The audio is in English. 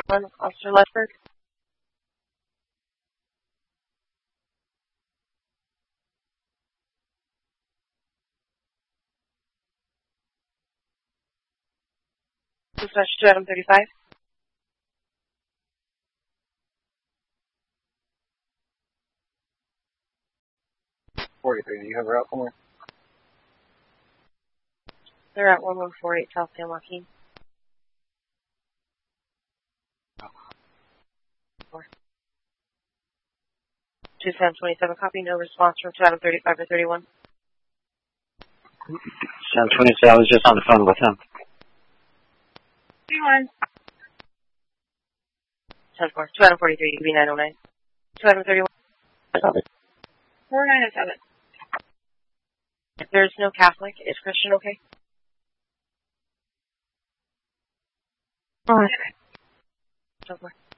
Officer Leffert. Dispatch to Adam 35. 43, do you have her out somewhere? They're at 1148 South San Joaquin. 2727, copy, no response from Adam 35 or 31. 727, I was just on the phone with him. 31. 10-4, 243, UB 909. 231. 4907. If there's no Catholic, is Christian okay? Alright. 10-4.